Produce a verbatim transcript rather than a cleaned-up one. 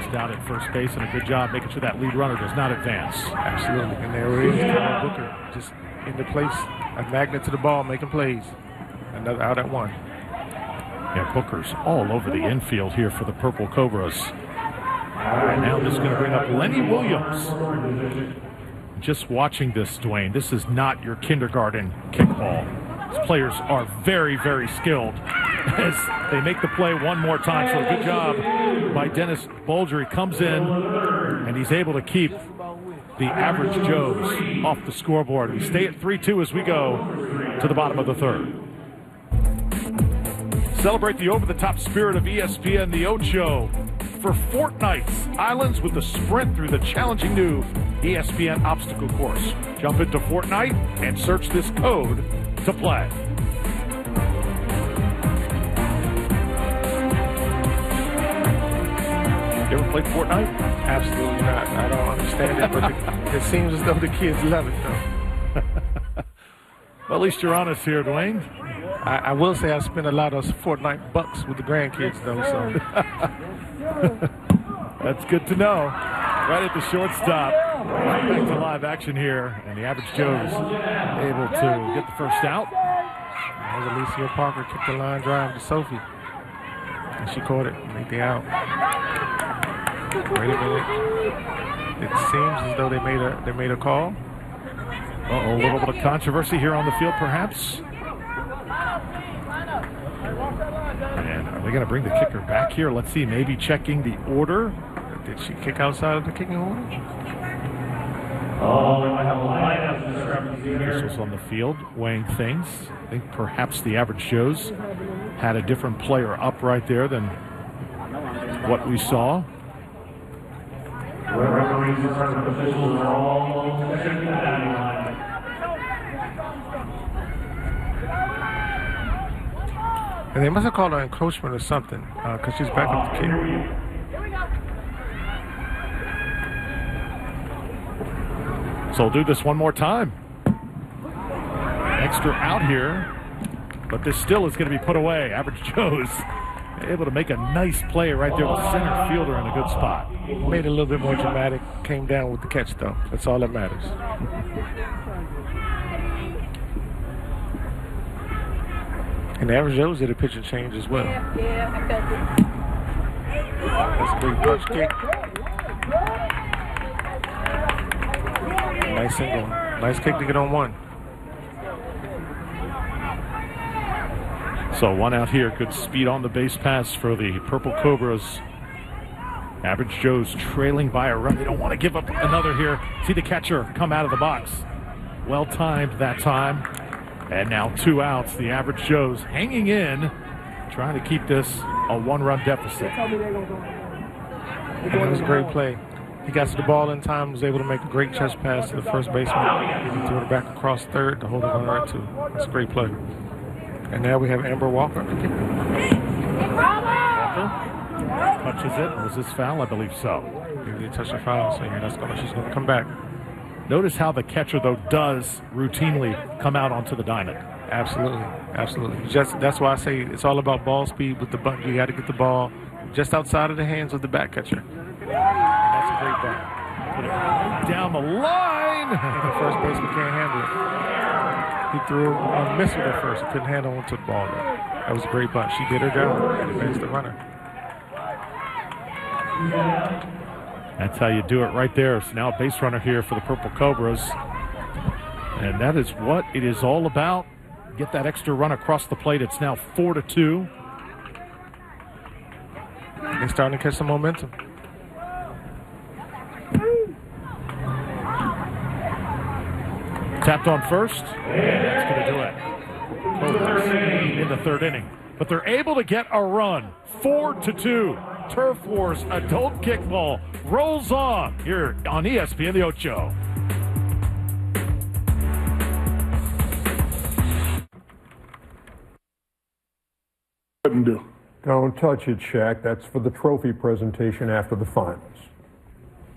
just out at first base, and a good job making sure that lead runner does not advance. Absolutely. And there it is. Kyle Booker just in the place, a magnet to the ball, making plays. Another out at one. Yeah, Booker's all over the infield here for the Purple Cobras. And now this is going to bring up Lenny Williams. Just watching this, Dwayne, this is not your kindergarten kickball. These players are very, very skilled as they make the play one more time. So a good job by Dennis Bolger. He comes in, and he's able to keep the Average Joes off the scoreboard. We stay at three two as we go to the bottom of the third. Celebrate the over-the-top spirit of E S P N, the Ocho, for Fortnite's Islands with the sprint through the challenging new E S P N obstacle course. Jump into Fortnite and search this code to play. You ever played Fortnite? Absolutely not. I don't understand it, but the, it seems as though the kids love it, though. Well, at least you're honest here, Dwayne. I, I will say I spent a lot of Fortnite bucks with the grandkids, though, so. That's good to know. Right at the shortstop. Right back to live action here, and the Average Joes able to get the first out. As Alicia Parker kicked the line drive to Sophie, and she caught it, made the out. Wait a minute. It seems as though they made a they made a call. Uh-oh, a little bit of controversy here on the field, perhaps. And are they going to bring the kicker back here? Let's see, maybe checking the order. Did she kick outside of the kicking order? Oh, I have a lineup discrepancy here. Officials on the field weighing things. I think perhaps the Average Joes had a different player up right there than what we saw. The referees and circuit officials are all checking the batting line. And they must have called her encroachment or something, because uh, she's back up the kick. So we'll do this one more time. Extra out here, but this still is going to be put away. Average Joe's able to make a nice play right there with the center fielder in a good spot. Made it a little bit more dramatic, came down with the catch, though. That's all that matters. And the Average Joe's did a pitching change as well. Yeah, yeah, I That's a great punch kick. Nice single. Nice kick to get on one. So one out here. Good speed on the base pass for the Purple Cobras. Average Joe's trailing by a run. They don't want to give up another here. See the catcher come out of the box. Well timed that time. And now two outs. The Average Joe's hanging in, trying to keep this a one-run deficit. And it was a great play. He got to the ball in time, was able to make a great chest pass to the first baseman. He threw it back across third to hold the runner at two. That's a great play. And now we have Amber Walker. Walker touches it. Was this foul? I believe so. He did touch the foul, so yeah, that's gonna, she's going to come back. Notice how the catcher, though, does routinely come out onto the diamond. Absolutely, absolutely. Just that's why I say it's all about ball speed with the bunt. You got to get the ball just outside of the hands of the back catcher. And that's a great bunt. Put it down the line. And the first baseman can't handle it. He threw a missile at first. He couldn't handle onto the ball, though. That was a great bunt. She did her job and advanced the runner. That's how you do it right there. So now a base runner here for the Purple Cobras. And that is what it is all about. Get that extra run across the plate. It's now four to two. They're starting to catch some momentum. Tapped on first, and that's going to do it. Cobras in the third inning. But they're able to get a run. Four to two. Turf Wars Adult Kickball rolls on here on E S P N The Ocho. Don't touch it, Shaq. That's for the trophy presentation after the finals.